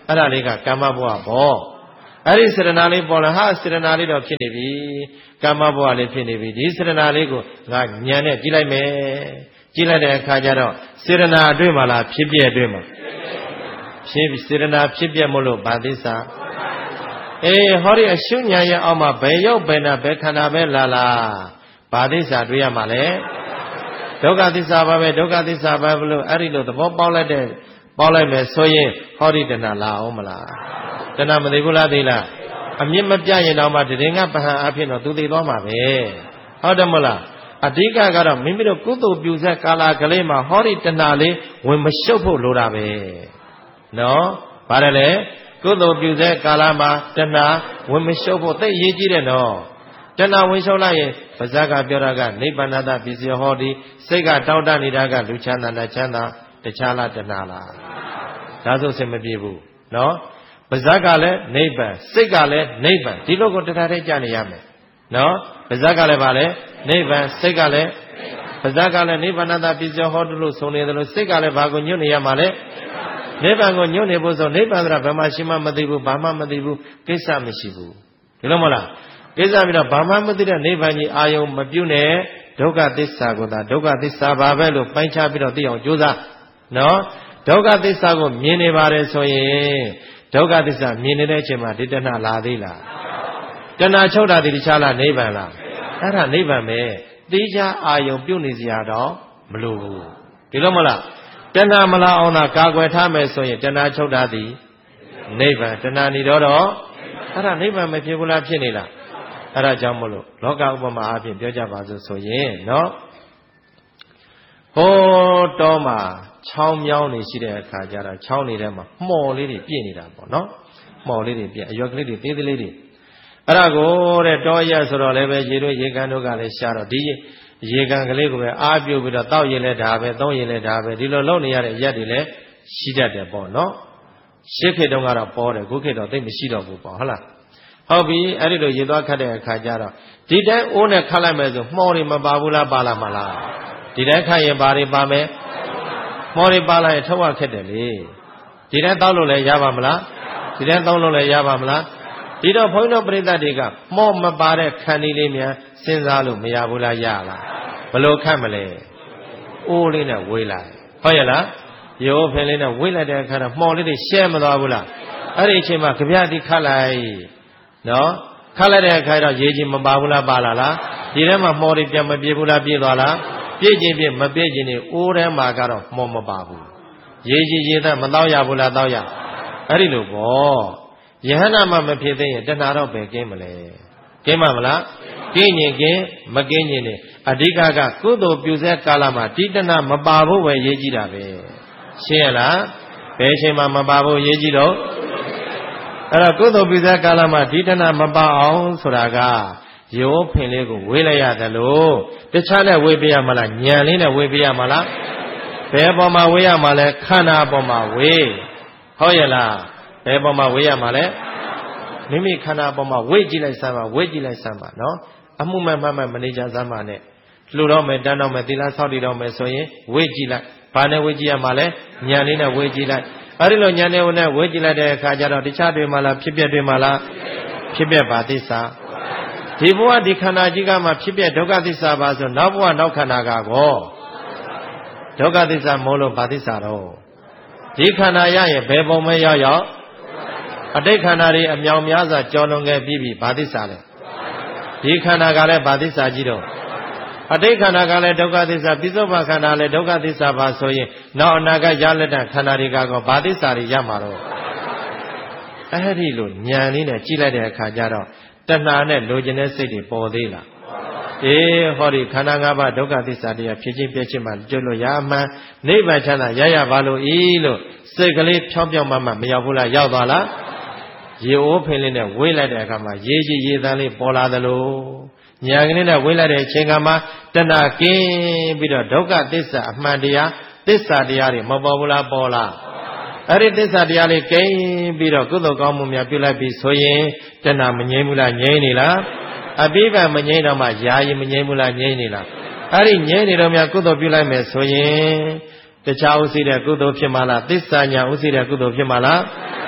အဲ့ဒါလေးကကမ္မဘဝပေါ့အဲ့ဒီစေတနာလေးပေါ်လာဟာစေတနာလေးတော့ဖြစ်နေပြီကမ္မဘဝလေးဖြစ်နေပြီဒီစေတနာလေးကိုငါဉာဏ်နဲ့ကြည့်လိုက်မယ်ကြည့်လိုက်တဲ့အခါကျတော့စေတနာအတွင်းမှာလားဖြစ်ပြအတွင်းမှာဖြစ်စေတနာဖြစ်ပြမို့လို့ဗာသစ္စာအေးဟောဒီအရှုဉာဏ်ရဲ့အောက်မှာဘယ်ရောက်ဘယ်နာဘယ်ခန္ဓာပဲလာလာဗာသစ္စာတွေ့ရမှာလေဒုက္ခသစ္စာပါပဲဒုက္ခသစ္စာပါဘလို့အဲ့ဒီလိုသဘောပေါက်လိုက်တဲ့ပေါက်လိုက်မယ်ဆိုရင်ဟောဒီတဏှာလာအောင်မလားတဏှာမသိဘူးလားသိလားအမြင့်မပြရင်တော့မှတရင်ကပဟံအဖြစ်တော့သူသိသွားမှာပဲဟုတ်တယ်မလားအဓိကကတော့မိမိတို့ကုသိုလ်ပြုဆက်ကာလကလေးမှာဟောဒီတဏှာလေးဝင်မရှုပ်ဖို့လိုတာပဲနော်ဗါတယ်လေကုသိုလ်ပြုဆက်ကာလမှာတဏှာဝင်မရှုပ်ဖို့သိအရေးကြီးတယ်နော်တဏှာဝင်ရှုပ်လိုက်ရင်ပါဇက်ကပြောတာကနိဗ္ဗာန်တပစ္စယဟောဒီစိတ်ကတောင့်တနေတာကလူချမ်းသာနဲ့ချမ်းသာတခြားလားတဏှာလားဒါဆိုစင်မပြေဘူးနော်ပါဇက်ကလည်းနိဗ္ဗာန်စိတ်ကလည်းနိဗ္ဗာန်ဒီလိုကိုတရားထဲကြနေရမယ်နော်ပါဇက်ကလည်းဗာလဲနိဗ္ဗာန်စိတ်ကလည်းပါဇက်ကလည်းနိဗ္ဗာန်တပစ္စယဟောဒီလို့ဆိုနေတယ်လို့စိတ်ကလည်းဘာကိုညွတ်နေရမှာလဲနိဗ္ဗာန်ကိုညွတ်နေဖို့ဆိုနိဗ္ဗာန်ဆိုတာဘယ်မှာရှိမှမသိဘူးဘာမှမသိဘူးကိစ္စမရှိဘူးဒီလိုမဟုတ်လားကိစ္စပြီးတော့ဘာမှမသိတဲ့နိဗ္ဗာန်ကြီးအာယုံမပြုတ်နဲ့ဒုက္ခသစ္စာကိုသာဒုက္ခသစ္စာပါပဲလို့ပိုင်းခြားပြီးတော့သိအောင်ကြိုးစားနော်ဒုက္ခသစ္စာကိုမြင်နေပါတယ်ဆိုရင်ဒုက္ခသစ္စာမြင်နေတဲ့အချိန်မှာဒီတဏှာလာသေးလားတဏှာချုပ်တာဒီတခြားလားနိဗ္ဗာန်လားအဲ့ဒါနိဗ္ဗာန်ပဲသိချာအာယုံပြုတ်နေစရာတော့မလိုဘူးဒီလိုမလားတဏှာမလာအောင်သာကာကွယ်ထားမယ်ဆိုရင်တဏှာချုပ်တာဒီနိဗ္ဗာန်တဏှာနေတော့တော့အဲ့ဒါနိဗ္ဗာန်မဖြစ်ဘူးလားဖြစ်နေလားအဲ့ဒါကြောင့်မလို့လောကဥပမာအဖြစ်ပြောကြပါစို့ဆိုရင်နော်ဟိုးတောမှာချောင်းမြောင်းနေရှိတဲ့အခါကျတော့ချောင်းနေတဲ့မှာမှော်လေးတွေပြည့်နေတာပေါ့နော်မှော်လေးတွေပြည့်အရွက်ကလေးတွေသေးသေးလေးတွေအဲ့ဒါကိုတဲ့တောရက်ဆိုတော့လည်းပဲရေတို့ရေကန်တို့ကလည်းရှားတော့ဒီရေကန်ကလေးကိုပဲအားပြုတ်ပြီးတော့တောက်ရင်လည်းဒါပဲသုံးရင်လည်းဒါပဲဒီလိုလုပ်နေရတဲ့ရက်တွေလည်းရှိတတ်တယ်ပေါ့နော်ရှစ်ခေတ်တုန်းကတော့ပေါ်တယ်ခုခေတ်တော့သိမရှိတော့ဘူးပေါ့ဟုတ်လားဟုတ်ပြီအဲ့ဒီလိုရေသွားခတ်တဲ့အခါကျတော့ဒီတိုင်းအိုးနဲ့ခတ်လိုက်မယ်ဆိုမှော်တွေမပါဘူးလားပါလာမလားဒီတိုင်းခတ်ရင်ဘာတွေပါမယ်မှော်တွေပါလာရင်ထုတ်ရခက်တယ်လေဒီတိုင်းတောက်လို့လည်းရပါမလားဒီတိုင်းတောက်လို့လည်းရပါမလားဒီတော့ဘုန်းကြီးတို့ပြိဿတွေကမှော်မပါတဲ့ခန္ဒီလေးများစဉ်းစားလို့မရဘူးလားရလားဘလို့ခတ်မလဲအိုးလေးနဲ့ဝေးလိုက်ဟုတ်ရဲ့လားရိုးဖင်လေးနဲ့ဝေးလိုက်တဲ့အခါတော့မှော်လေးတွေရှဲမသွားဘူးလားအဲ့ဒီအချိန်မှာကြပြတိခတ်လိုက်နော်ခတ်လိုက်တဲ့အခါတော့ရေကြီးမပါဘူးလားပါလာလားဒီထဲမှာမှော်တွေပြန်မပြေဘူးလားပြေသွားလားပြည့်ခြင်းပြည့်မပြည့်ခြင်းနေအိုးထဲမှာကတော့မှော်မပါဘူးရေကြီးရေသက်မတော့ရဘူးလားတော့ရအဲ့ဒီလိုပေါ့ယဟနာမှမဖြစ်သေးရင်တဏှာတော့ပဲကင်းမလဲကင်းမှာမလားကင်းရင်ကင်းမကင်းရင်နေအဓိကကကုသိုလ်ပြုစေကာလမှာတိတဏှာမပါဖို့ပဲရေးကြည့်တာပဲရှင်းရလားဘယ်ချိန်မှမပါဖို့ရေးကြည့်တော့အဲ့တော့ကုသိုလ်ပြုစေကာလမှာဒီတဏှာမပါအောင်ဆိုတာကရိုးဖင်လေးကိုဝေးလိုက်ရတယ်လို့တခြားနဲ့ဝေးပြရမလားညံလေးနဲ့ဝေးပြရမလားဘယ်ပေါ်မှာဝေးရမှာလဲခန္ဓာပေါ်မှာဝေးဟုတ်ရဲ့လားဘယ်ပေါ်မှာဝေးရမှာလဲမိမိခန္ဓာပေါ်မှာဝေ့ကြည့်လိုက်စမ်းပါဝေ့ကြည့်လိုက်စမ်းပါနော်အမှုမဲ့မှတ်မှတ်မနေကြစမ်းပါနဲ့လှူတော့မယ်တန်းတော့မယ်သီလဆောက်တည်တော့မယ်ဆိုရင်ဝေ့ကြည့်လိုက်ဘာနဲ့ဝေ့ကြည့်ရမှာလဲဉာဏ်လေးနဲ့ဝေ့ကြည့်လိုက်အဲ့ဒီလိုဉာဏ်နဲ့ဝေ့ကြည့်လိုက်တဲ့အခါကျတော့တခြားတွေမှာလားဖြစ်ပြတွေမှာလားဖြစ်ပြပါသစ္စာဒီဘဝဒီခန္ဓာကြီးကမှဖြစ်ပြဒုက္ခသစ္စာပါဆိုနောက်ဘဝနောက်ခန္ဓာကကောဒုက္ခသစ္စာမို့လို့ဘာသစ္စာတော့ဒီခန္ဓာရရင်ဘယ်ပုံမဲရောက်ရောက်အတိတ်ခန္ဓာတွေအမြောင်များစွာကြော်လွန်ခဲ့ပြီးပြီဘာသစ္စာလဲဒီခန္ဓာကလည်းဘာသစ္စာကြီးတော့အတိတ်ခန္ဓာကလည်းဒုက္ခသစ္စာပိဿုပခန္ဓာလည်းဒုက္ခသစ္စာပါဆိုရင်နောက်အနာဂတ်ရလက်တခန္ဓာတွေကကောဘာသစ္စာတွေရမှာတော့အဲ့ဒီလိုဉာဏ်လေးနဲ့ကြည့်လိုက်တဲ့အခါကျတော့တဏှာနဲ့လိုချင်တဲ့စိတ်တွေပေါ်သေးလားအေးဟောဒီခန္ဓာ၅ပါးဒုက္ခသစ္စာတရားဖြစ်ချင်းပြည့်ချင်းမှကျွတ်လို့ရမှန်နိဗ္ဗာန်ချမ်းသာရရပါလို့ဤလို့စိတ်ကလေးဖြောင်းဖြောင်းမှမှမရောက်ဘူးလားရောက်သွားလားရေအိုးဖင်လေးနဲ့ဝေးလိုက်တဲ့အခါမှာရေကြီးရေသန်းလေးပေါ်လာသလိုဉာဏ်ကလေးနဲ့ဝေးလိုက်တဲ့အချိန်ကမှတဏှာကင်းပြီးတော့ဒုက္ခသစ္စာအမှန်တရားသစ္စာတရားတွေမပေါ်ဘူးလားပေါ်လားအဲ့ဒီသစ္စာတရားလေးကင်းပြီးတော့ကုသိုလ်ကောင်းမှုများပြုလိုက်ပြီးဆိုရင်တဏှာမငြိမ်းဘူးလားငြိမ်းနေလားအပိပံမငြိမ်းတော့မှယာယီမငြိမ်းဘူးလားငြိမ်းနေလားအဲ့ဒီငြိမ်းနေတော့များကုသိုလ်ပြုလိုက်မယ်ဆိုရင်တခြားဥသိတဲ့ကုသိုလ်ဖြစ်မှာလားသစ္စာညာဥသိတဲ့ကုသိုလ်ဖြစ်မှာလား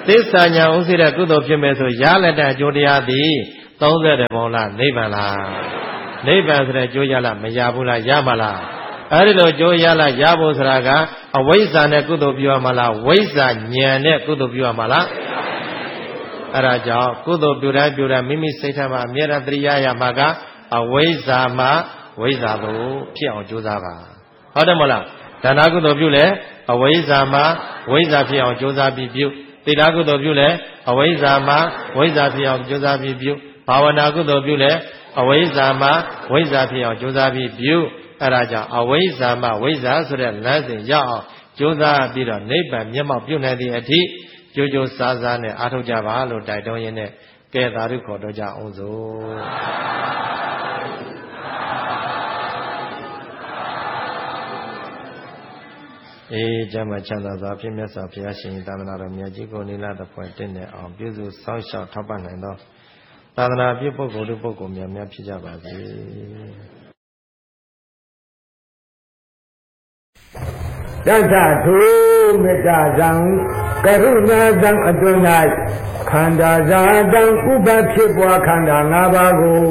သစ္စာညာဥသိတဲ့ကုသိုလ်ဖြစ်မဲ့ဆိုရလက်တဲ့အကျိုးတရားသည်သုံးဆယ်ပုံလားနိဗ္ဗာန်လားနိဗ္ဗာန်ဆိုတဲ့အကျိုးရလားမရဘူးလားရမလားအဲ့ဒီလိုအကျိုးရလားရဖို့ဆိုတာကအဝိဇ္ဇာနဲ့ကုသိုလ်ပြုရမှာလားဝိဇ္ဇာဉာဏ်နဲ့ကုသိုလ်ပြုရမှာလားအဲ့ဒါကြောင့်ကုသိုလ်ပြုတိုင်းပြုတိုင်းမိမိစိတ်ထဲမှာအမြဲတမ်းသတိရရမှာကအဝိဇ္ဇာမှဝိဇ္ဇာသို့ဖြစ်အောင်ကြိုးစားပါဟုတ်တယ်မဟုတ်လားဒါနကုသိုလ်ပြုလဲအဝိဇ္ဇာမှဝိဇ္ဇာဖြစ်အောင်ကြိုးစားပြီးပြုသီလကုသိုလ်ပြုလဲအဝိဇ္ဇာမှဝိဇ္ဇာဖြစ်အောင်ကြိုးစားပြီးပြုဘာဝနာကုသိုလ်ပြုလဲအဝိဇ္ဇာမှဝိဇ္ဇာဖြစ်အောင်ကြိုးစားပြီးပြုအဲ့ဒါကြောင့်အဝိဇ္ဇာမှဝိဇ္ဇာဆိုတဲ့လမ်းစဉ်ရောက်အောင်ကြိုးစားပြီးတော့နိဗ္ဗာန်မျက်မှောက်ပြုနိုင်တဲ့အထိကြိုးကြိုးစားစားနဲ့အားထုတ်ကြပါလို့တိုက်တွန်းရင်းနဲ့ကဲသာဓုခေါ်တော့ကြအောင်စို့အေးကျမ်းမှာချမ်းသာစွာဖြင့်မြတ်စွာဘုရားရှင်သာသနာတော်မြတ်ကြီးကိုနိလတဖွဲ့တင့်တဲ့အောင်ပြုစုစောင့်ရှောက်ထောက်ပံ့နိုင်သောသာသနာပြုပုဂ္ဂိုလ်တို့ပုဂ္ဂိုလ်များများဖြစ်ကြပါစေတထထုမေတ္တာဇံကရုဏာဇံအတွင်း၌ခန္ဓာဇာတံဥပဖြစ်ပွားခန္ဓာ၅ပါးကို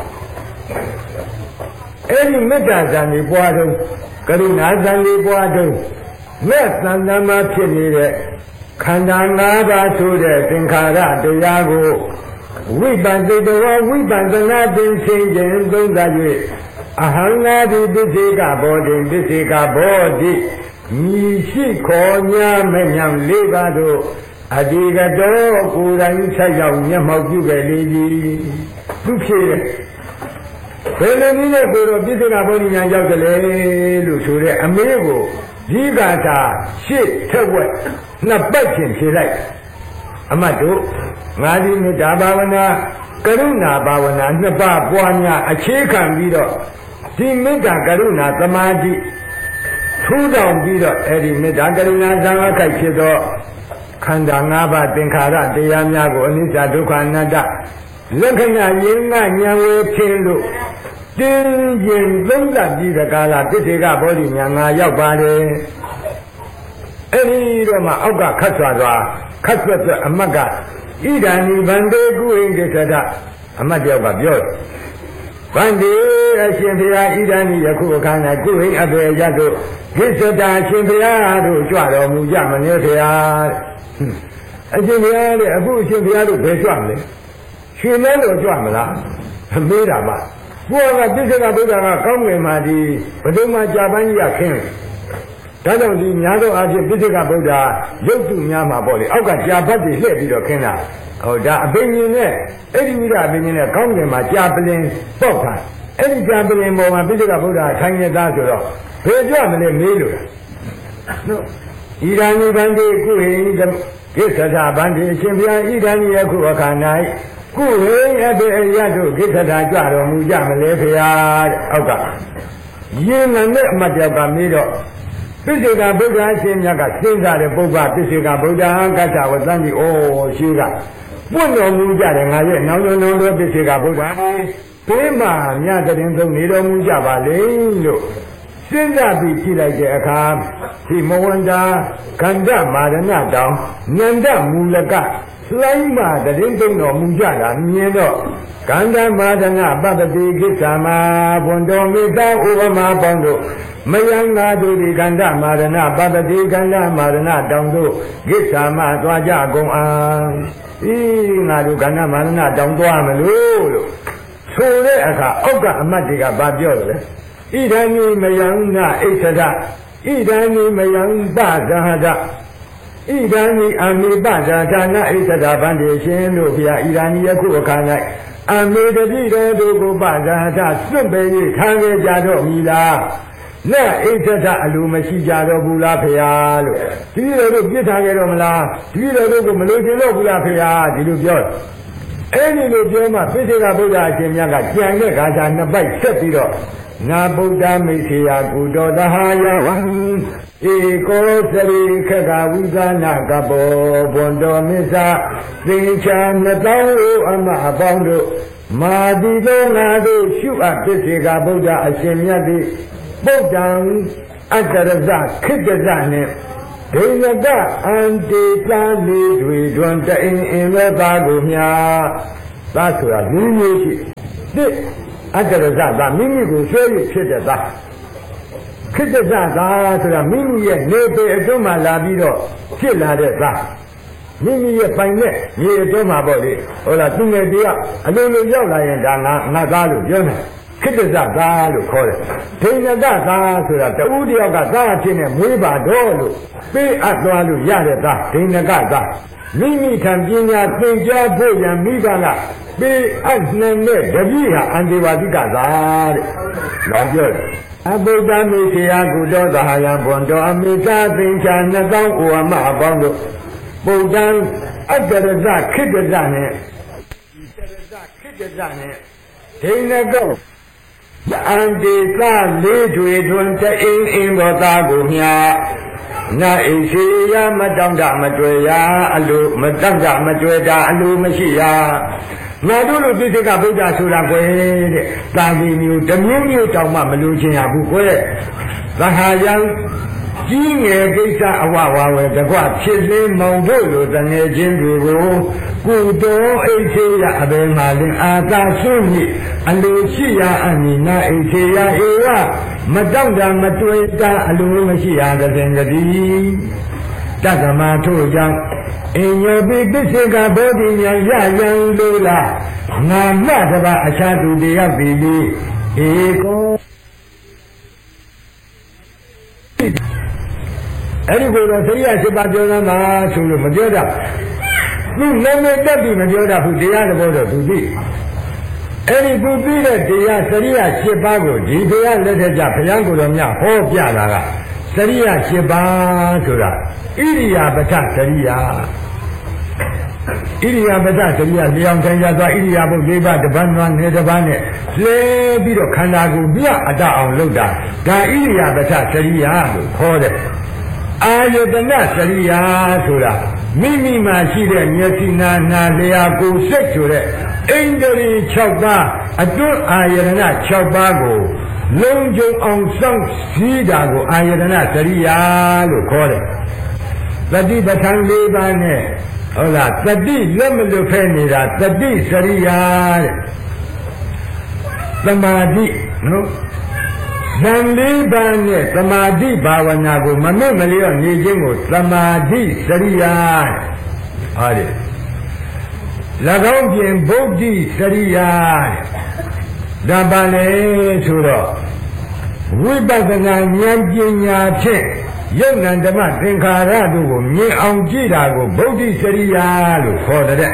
အဲ့ဒီမေတ္တာဇံကိုပွားတော့ကရုဏာဇံကိုပွားတော့မဲ့သံဃာမှာဖြစ်နေတဲ့ခန္ဓာ၅ပါးဆိုတဲ့သင်္ခါရတရားကိုဝိပဿနာတော်ဝိပဿနာသင်္ခြင်းခြင်းသုံးသပ်၍အဟံငါတိပစ္စေကဘောဓိပစ္စေကဘောဓိမိရှိခေါ်ညာမညံလေးပါးတို့အဒီကတော်ကိုယ်တိုင်ဆက်ရောက်မျက်မှောက်ပြုခဲ့လေသည်သူဖြစ်ဘယ်လိုနည်းနဲ့ကိုယ်တော်ပစ္စေကဘောဓိညာရောက်ကြလဲလို့ဆိုတဲ့အမေးကိုဒီကတာရှစ်ထက်ဝက်နှစ်ပတ်ချင်းဖြေလိုက်အမတ်တို့ငါဒီမေတ္တာဘာဝနာကရုဏာဘာဝနာနှစ်ပါးပွားများအခြေခံပြီးတော့ဒီမေတ္တာကရုဏာသမာဓိထူးတောင်ပြီးတော့အဲ့ဒီမေတ္တာကရုဏာဇံအခိုက်ဖြစ်သောခန္ဓာ၅ပါးသင်္ခါရတရားများကိုအနိစ္စဒုက္ခအနတ္တလက္ခဏာရင်းကဉာဏ်ဝေဖြစ်လို့တင်းကျင်သုံးသပ်ပြီးတကားလားပစ္စေကဘောဓိညာငါရောက်ပါတယ်အဲ့ဒီတော့မှအောက်ကခတ်စွာစွာခတ်ဆွတ်ဆွတ်အမတ်ကဣဒာနိဗန္တေကုဟိကိစ္စဒအမတ်တယောက်ကပြောတယ်ဗန္တေအရှင်ဘုရားဣဒာနိယခုအခါ၌ကုဟိအဘေရတို့ကိစ္စဒအရှင်ဘုရားတို့ကြွတော်မူကြမနေဘုရားအရှင်ဘုရားတဲ့အခုအရှင်ဘုရားတို့ဘယ်ကြွမလဲရွှေမဲလို့ကြွမလားမေးတာပါဘုရားကပိဿကဗုဒ္ဓကကောင်းငင်မှာဒီဘယ်သူမှကြာပန်းကြီးရခင်းဒါကြောင့်ဒီများသောအားဖြင့်ပိဿကဗုဒ္ဓရုပ်တုများမှာပေါ့လေအောက်ကကြာဘတ်တွေလှည့်ပြီးတော့ခင်းတာဟောဒါအဘိညာဉ်နဲ့အဲ့ဒီဝိရအဘိညာဉ်နဲ့ကောင်းငင်မှာကြာပလင်ပေါက်တာအဲ့ဒီကြာပလင်ပေါ်မှာပိဿကဗုဒ္ဓထိုင်နေသားဆိုတော့ဘယ်ကြမလဲမေးလို့နော်ဣဒာနိဗန္တိကုဟိကိစ္စဒဗန္တိအရှင်ဘုရားဣဒာနိယခုအခါ၌ကုဟိအဘေရတို့ကိစ္စဒကြွတော်မူကြမလဲဖေဟာတဲ့အောက်ကယင်းနဲ့အမတ်တယောက်ကမေးတော့ပိစ္ဆေကဗုဒ္ဓရှင်မြတ်ကစဉ်းစားတဲ့ပုဗ္ဗပိစ္ဆေကဗုဒ္ဓကတ္တဝသံတိဩရှိကပွင့်တော်မူကြတယ်ငါရဲ့နောင်တော်လုံးတော်ပိစ္ဆေကဗုဒ္ဓဘေးမှာမြတ်တဲ့ရင်သုံးနေတော်မူကြပါလေလို့စဉ်းစားပြီးကြည့်လိုက်တဲ့အခါဒီမဝန္တာခန္ဓာမာရဏတောင်ဉာဏ်တမူလကလှိုင်းမှာတရင်သုံးတော်မူကြတာမြင်တော့ကန္ဓမာဒနာပပတိကိစ္စမှာဘွန်တော်မိသားဥပမာပေါင်းတို့မယံနာတို့ဒီကန္ဓမာဒနာပပတိကန္ဓမာဒနာတောင်တို့ကိစ္စမှာသွားကြကုန်အောင်ဤငါတို့ကန္ဓမာဒနာတောင်သွားမလို့လို့ဆိုတဲ့အခါအောက်ကအမတ်တွေကဗာပြောတယ်လေဣဒံနိမယံနာဣစ္ဆဒဣဒံနိမယံပဇဟဒဣဒံနိအမိပဇာဒါနဣစ္ဆဒဗန္တိရှင်တို့ဘုရားဣဒံနိယခုအခါ၌အမေတတိတော်တို့ကိုပဇာဒစွန့်ပေ၍ခံခဲ့ကြတော့မည်လားနဲ့ဣစ္ဆဒအလိုမရှိကြတော့ဘူးလားဖေဟာလို့ဒီလိုတို့ပြစ်ထားခဲ့တော့မလားဒီလိုတို့ကိုမလိုချင်တော့ဘူးလားဖေဟာဒီလိုပြောအဲ့ဒီလိုပြောမှပိစ္ဆေကဗုဒ္ဓအရှင်မြတ်ကကြံတဲ့ခါကျနှစ်ပိုက်ဆက်ပြီးတော့နာဗုဒ္ဓမိတ်ဆေယကုတောတဟာယဝံဧကောသရိခကဝိသနာကဘောဘွန်တော်မစ္ဆာသင်္ချာနှစ်သောင်းအမအပေါင်းတို့မာတိသောငါတို့ရှုအပ်ပိစ္ဆေကဗုဒ္ဓအရှင်မြတ်သည်ဗုဒ္ဓံအတ္တရဇခိတ္တဇနဲ့ဒိဏကအန္တေတာလေးတွေတွင်တအိမ်အင်းသောသားကိုမြာသားဆိုတာလူမျိုးရှိတစ်အတ္တရဇသာမိမိကိုဆွဲရဖြစ်တဲ့သားခိတ္တဇသာဆိုတာမိမိရဲ့နေပေအတွင်းမှာလာပြီးတော့ဖြစ်လာတဲ့သားမိမိရဲ့ပိုင်နဲ့ရေအတွင်းမှာပေါ့လေဟုတ်လားသူငယ်တည်းကအလိုလိုရောက်လာရင်ဒါငါငါသားလို့ပြောတယ်ခိတ္တဇသာလို့ခေါ်တယ်ဒိဏကသာဆိုတာတူတယောက်ကသာအဖြစ်နဲ့မွေးပါတော့လို့ပေးအပ်သွားလို့ရတဲ့သားဒိဏကသာမိမိထံပညာသင်ကြားဖို့ရန်မိဘကပေးအပ်နိုင်တဲ့တပည့်ဟာအန္တေဝတိကသာတဲ့လောပြောတယ်အဘုဒ္ဓမေခေယကုတောသဟာယံဘွန်တော်အမိသာသင်္ချာနှစ်သောင်းဩဝမအပေါင်းတို့ဗုဒ္ဓံအတ္တရဇခိတ္တဇနဲ့ဒီတရဇခိတ္တဇနဲ့ဒိဏကောအန္တေသလေးတွေတွင်တအိမ်အင်းသောသားကိုမြာနာဣရှိယမတောင့်တမတွေ့ရာအလိုမတောင့်တမတွေ့တာအလိုမရှိရာငါတို့လိုပြည့်စက်ကဗုဒ္ဓဆိုတာကွယ်တဲ့သာဝီမျိုးတမျိုးမျိုးတောင်မှမလို့ခြင်းရဘူးကွယ်သဟာယံကြီးငယ်ကိစ္စအဝဝဝဲတကွဖြစ်စင်းမောင်တို့လိုတငယ်ချင်းတွေကိုကုတော်အိတ်သေးရအဘယ်မှာလင်အာသာဆွင့်မိအလိုရှိရာအနိနာအိတ်သေးရဧဝမတောင့်တာမတွေ့တာအလိုမရှိရာတဲ့စဉ်ကတိတက္ကမထို့ကြောင့်အင်ယောပိပစ္စေကဘောဓိညာရယံလိုလားငါမှတပါအခြားသူတယောက်ပြီလေဧကောအဲ့ဒီကိုတော့သရိယာရှိပါပြောသားမှာဆိုလို့မပြောတာသူလည်းနဲ့တက်ပြီးမပြောတာဘူးတရားသဘောတော့သူသိအဲ့ဒီသူသိတဲ့တရားသရိယာရှိပါကိုဒီတရားလက်ထက်ကျဘုရားကိုယ်တော်မြတ်ဟောပြလာကသရိယာရှိပါဆိုတာဣရိယာပဋ္ဌသရိယာဣရိယာပဋ္ဌသရိယာလျောင်ထိုင်ရသွားဣရိယာပုတ်လေးပါးတပတ်နွားနဲ့တပတ်နဲ့လဲပြီးတော့ခန္ဓာကိုယ်မြအတအောင်လုပ်တာဒါဣရိယာပဋ္ဌသရိယာလို့ခေါ်တယ်အာယတနာစရိယာဆိုတာမိမိမှာရှိတဲ့မျက်စိနာနာလျာကိုယ်စိတ်ဆိုတဲ့ဣန္ဒြေ၆ပါးအတွန်းအာယတနာ၆ပါးကိုလုံးကျုံအောင်စောင့်စည်းတာကိုအာယတနာစရိယာလို့ခေါ်တယ်သတိပဋ္ဌာန်၄ပါးနဲ့ဟုတ်လားသတိလက်မလွတ်ဖဲနေတာသတိစရိယာတဲ့သမာဓိနော်ဇံလေးပါးနဲ့သမာဓိဘာဝနာကိုမမေ့မလျော့နေခြင်းကိုသမာဓိစရိယာဟောတယ်၎င်းပြင်ဗုဒ္ဓိစရိယာဒါပါလေဆိုတော့ဝိပဿနာဉာဏ်ပညာဖြင့်ယုတ်နံဓမ္မသင်္ခါရတို့ကိုမြင်အောင်ကြည့်တာကိုဗုဒ္ဓိစရိယာလို့ခေါ်တဲ့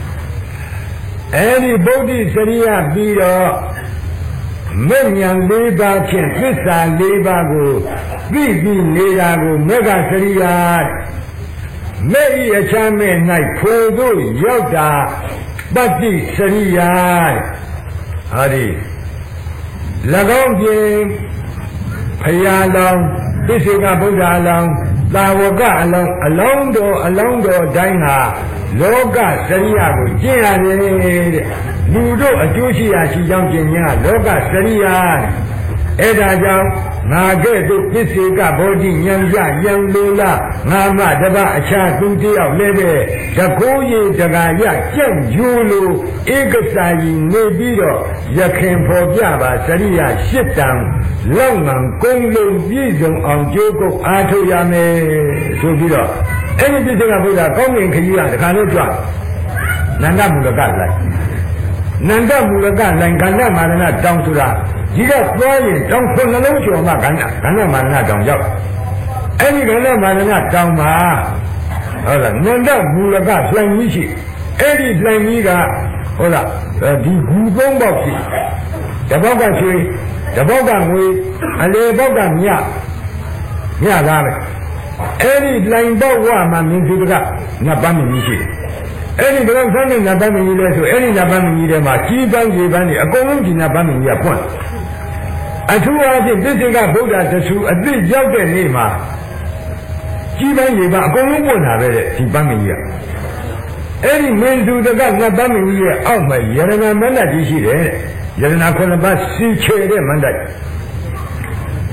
အဲဒီဗုဒ္ဓိစရိယာပြီးတော့မဲ့ဉာဏ်၄ပါးဖြင့်သစ္စာ၄ပါးကိုသိပြီးနေတာကိုမေဃစရိယာမဲ့ဤအချမ်းမဲ့၌ဖိုတို့ရောက်တာပတ္တိစရိယာဟာဒီ၎င်းပြင်ဖရာလောင်းသစ္စေကဗုဒ္ဓအလောင်းသာဝကအလောင်းအလောင်းတော်အလောင်းတော်တိုင်းဟာလောကစရိယာကိုကျင့်ရတယ်တဲ့လူတို့အကျိုးရှိရာရှိကြောင်းကျင့်ခြင်းကလောကစရိယာအဲ့ဒါကြောင့်ငါကဲ့သို့ပစ္စေကဘောဓိဉာဏ်ကြဉာဏ်လိုလားငါမှတပတ်အခြားသူတယောက်လည်းပဲတကိုးရည်တကာရကြက်ယူလိုဧကစာကြီးနေပြီးတော့ရခင်ဖော်ပြပါစရိယာရှစ်တန်လောက်ငံကုန်းလုံးပြည့်စုံအောင်ကြိုးကုပ်အားထုတ်ရမယ်ဆိုပြီးတော့အဲ့ဒီပစ္စေကဘုရားကောင်းကင်ခကြီးကတခါလို့ကြွနန္ဒမူလကလိုက်နန္ဒမူလကလိုင်ကန္နမာရဏတောင်းဆိုတာဒီကသွားရင်တောင်းခုနှလုံးကျော်မှကန္နကန္နမာရဏတောင်းရောက်အဲ့ဒီကန္နမာရဏတောင်းမှာဟုတ်လားနန္ဒမူလကလှိုင်ကြီးရှိအဲ့ဒီလှိုင်ကြီးကဟုတ်လားဒီဂူသုံးပေါက်ရှိတပေါက်ကရွှေတပေါက်ကငွေအလေပေါက်ကမြမြကားပဲအဲ့ဒီလှိုင်ပေါက်ဝမှာမြင်သူကနတ်ပန်းကြီးရှိတယ်အဲ့ဒီဘယ်လိုဆန်းနေနတ်ပန်းကြီးလဲဆိုအဲ့ဒီနတ်ပန်းကြီးထဲမှာကြီးပန်းကြီးပန်းတွေအကုန်လုံးဒီနတ်ပန်းကြီးကပွင့်အထူးအားဖြင့်သစ္စေကဗုဒ္ဓတဆူအသိရောက်တဲ့နေ့မှာကြီးပန်းကြီးပန်းအကုန်လုံးပွင့်လာပဲတဲ့ဒီပန်းကြီးကအဲ့ဒီမင်းသူတကနတ်ပန်းကြီးရဲ့အောက်မှာယရဏမန္တကြီးရှိတယ်ယရဏခုနှစ်ပါးစီချေတဲ့မန္တယ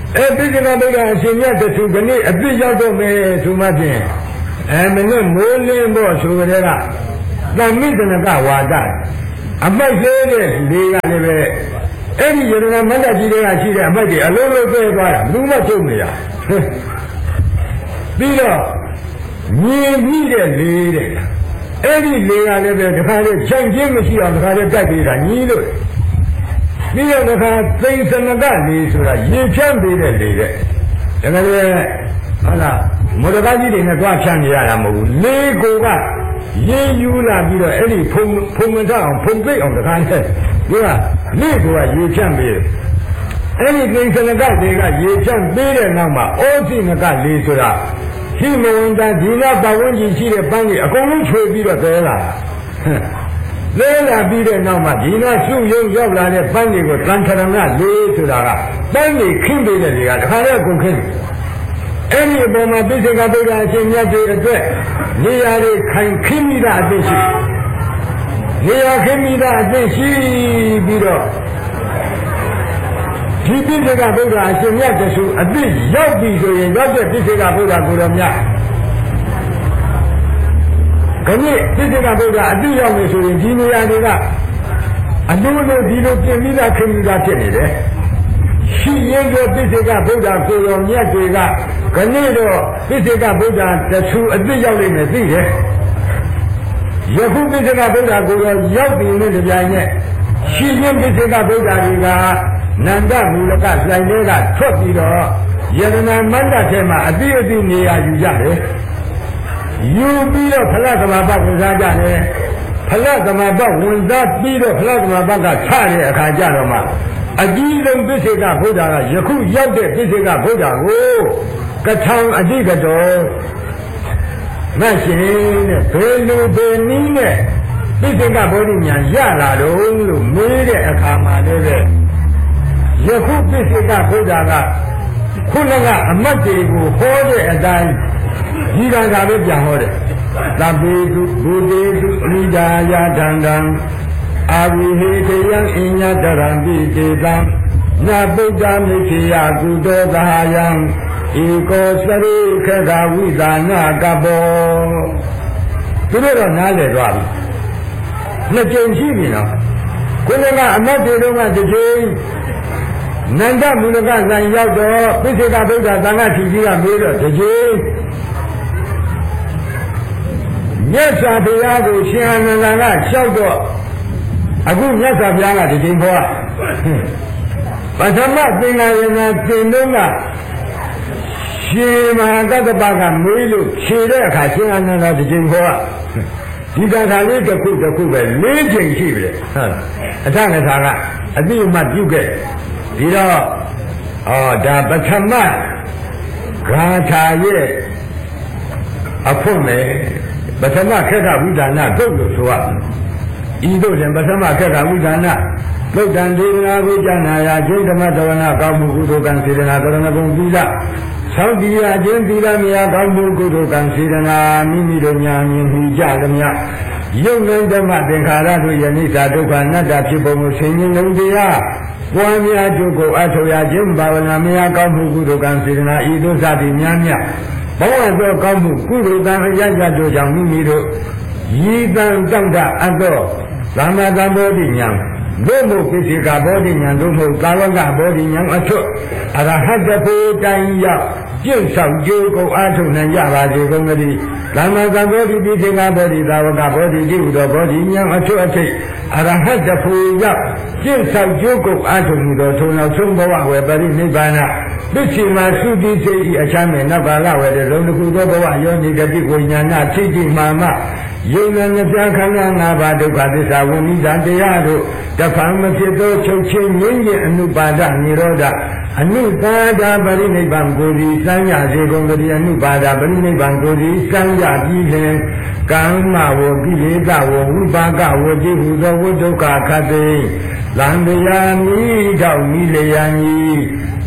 အဲပိစိကဗုဒ္ဓအရှင်မြတ်တဆူကနေ့အပြစ်ရောက်တော့မယ်ဆိုမှဖြင့်အဲမနဲ့မိုးလင်းဖို့ဆိုကြတဲ့ကသံမိတနကဝါဒအမိုက်သေးတဲ့လေကလည်းပဲအဲ့ဒီယရဏမန္တကြီးတွေကရှိတဲ့အမိုက်တွေအလုံးလုံးပဲသွားတာဘူးမချုပ်နေရပြီးတော့မြင်ပြီးတဲ့လေတဲ့အဲ့ဒီလေကလည်းပဲတခါလေခြံချင်းမရှိအောင်တခါလေတိုက်ပြီးတာညီးလို့ပြီးတော့တခါသိစနကလေဆိုတာရေဖြန့်ပေးတဲ့လေတဲ့ဒါကလည်းဟုတ်လားမော်ဒကာကြီးတွေနဲ့တွားဖြန့်နေရတာမဟုတ်ဘူးလေကိုကရေယူလာပြီးတော့အဲ့ဒီဖုံဖုံမထအောင်ဖုံပိတ်အောင်တခါနဲ့ဒီကလေကိုကရေဖြန့်ပေးတယ်အဲ့ဒီသိစနကတွေကရေဖြန့်ပေးတဲ့နောက်မှာဩဇိနကလေဆိုတာရှိမဝင်တာဒီနာပတ်ဝန်းကျင်ရှိတဲ့ပန်းကြီးအကုန်လုံးချွေပြီးတော့သဲလာလဲလာပြီးတဲ့နောက်မှာဒီနာစုယုံရောက်လာတဲ့ပန်းတွေကိုတန်ထရဏလေးဆိုတာကပန်းကြီးခင်းပေးတဲ့တွေကတခါတည်းအကုန်ခင်းအဲ့ဒီအပေါ်မှာပိစိကဗုဒ္ဓအရှင်မြတ်တွေအတွက်နေရာတွေခိုင်ခင်းမိတာအသိရှိနေရာခင်းမိတာအသိရှိပြီးတော့ဒီပိစိကဗုဒ္ဓအရှင်မြတ်တဆူအသိရောက်ပြီဆိုရင်ရောက်တဲ့ပိစိကဗုဒ္ဓကိုယ်တော်မြတ်ခဏပိစိကဗုဒ္ဓအသိရောက်ပြီဆိုရင်ဒီနေရာတွေကအလုံးလုံးဒီလိုပြင်ပြီးသားခင်းပြီးသားဖြစ်နေတယ်ရှိရင်တော့ပိစိကဗုဒ္ဓကိုယ်တော်မြတ်တွေကခဏတော့ပိစိကဗုဒ္ဓတဆူအသိရောက်လိမ့်မယ်သိတယ်ယခုပိစိကဗုဒ္ဓကိုယ်တော်ရောက်ပြီနဲ့ကြပြိုင်နဲ့ရှိရင်ပိစိကဗုဒ္ဓတွေကနန္ဒမူလကဆိုင်တွေကထွက်ပြီးတော့ယရဏမန္တထဲမှာအတိအတိနေရာယူကြတယ်ယူပြီးတော့ဖလသမဘဝင်စားကြတယ်ဖလသမဘဝင်စားပြီးတော့ဖလသမဘကချတဲ့အခါကျတော့မှအကြီးဆုံးပိစိကဗုဒ္ဓကယခုရောက်တဲ့ပိစိကဗုဒ္ဓကိုကထောင်အတိကတော်မရှင်တဲ့ဘယ်လိုဘယ်နည်းနဲ့ပိစိကဗုဒ္ဓညာရလာတော့လို့မေးတဲ့အခါမှာလည်းပဲယခုပိစိကဗုဒ္ဓကခုနကအမတ်တွေကိုဟောတဲ့အတိုင်းဒီကံကပဲပြန်ဟောတယ်သဗ္ဗေတုဘုတေတုအမိဒါယဒန္တံအာဝိဟေတယံအညတရံတိတေတံနာဗုဒ္ဓမိခေယကုတောသာယံဧကောစရိခဂဝိသနာကဘောသူတို့တော့နားလည်သွားပြီနှစ်ကြိမ်ရှိပြီနော်ခုနကအမတ်တွေတော့ကတစ်ကြိမ်နန္ဒမူလကဇံရောက်တော့ပိစိကဗုဒ္ဓသံဃာထီကြီးကမေးတော့တစ်ကြိမ်မြတ်စွာဘုရားကိုရှင်အာနန္ဒာကလျှောက်တော့အခုမြတ်စွာဘုရားကတစ်ကြိမ်ခေါ်ပထမသင်္ဃာယနာသင်တော့ကရှင်မဟာကတ္တပကမေးလို့ဖြေတဲ့အခါရှင်အာနန္ဒာတစ်ကြိမ်ခေါ်ဒီကထာလေးတစ်ခုတစ်ခုပဲလေးချိန်ရှိပြီဟုတ်အထငထာကအတိအမှပြုခဲ့ဒီတော့ဩဒါပထမဂါထာရဲ့အဖို့မယ်ပထမခက်ကဝိဒါနသုတ်လို့ဆိုရဤသို့ရင်ပထမခက်ကဝိဒါနသုတ်တံဒေသနာကိုကျမ်းနာရာကျင့်ဓမ္မတဝနာကောင်းမှုကုသိုလ်ကံစေတနာကရဏဂုံသီလသောက်ဒီရာကျင့်သီလမယာကောင်းမှုကုသိုလ်ကံစေတနာမိမိတို့ညာမြင်ဟူကြသမျှယုံငိမ့်ဓမ္မသင်္ခါရတို့ယနေ့သာဒုက္ခအနတ္တဖြစ်ပုံကိုဆင်ញင်လုံးတရားပွားများကျုပ်ကိုအထောက်ရခြင်းဘာဝနာမယာကောင်းမှုကုသိုလ်ကံစေတနာဤသို့စသည်များများဘဝသောကောင်းမှုကုသိုလ်ကံအရရတို့ကြောင့်မိမိတို့ရည်တန်တောင့်တအပ်သောသမ္မာသမ္ဗောဓိဉာဏ်တို့မို့ပိစိကဘောဓိဉာဏ်တို့မို့ကာဝကဘောဓိဉာဏ်အထွတ်အရဟတဖို့တိုင်ရောက်ကျင့်ဆောင်ကြိုးကုန်အားထုတ်နိုင်ကြပါစေကုန်သတည်းသမ္မာသမ္ဗောဓိပိစိကဘောဓိသာဝကဘောဓိတိဟုသောဘောဓိဉာဏ်အထွတ်အထိပ်အရဟတဖို့ရောက်ကျင့်ဆောင်ကြိုးကုန်အားထုတ်မှုသောထုံနောက်ဆုံးဘဝဝေပရိနိဗ္ဗာန်ပစ္စီမာသုတိစေဤအချမ်းမဲ့နောက်ကာလဝေတဲ့လုံးတစ်ခုသောဘဝယောနိဂတိဝိညာဏထိတိမာမယုံနဲ့ပြခန္ဓာ၅ပါးဒုက္ခသစ္စာဝိနိဒတရားတို့တဖန်မဖြစ်သောချုပ်ချင်းငြင်းခြင်းအနုပါဒနိရောဓအနုပါဒပရိနိဗ္ဗာန်ကိုယ်ဒီစံရစေကုန်တည်းအနုပါဒပရိနိဗ္ဗာန်ကိုယ်ဒီစံရပြီးလင်ကမ္မဝကိလေသာဝဝိပါကဝတိဟုသောဝိဒုက္ခခတ်သိလံတရားမိတောက်မိလျံဤ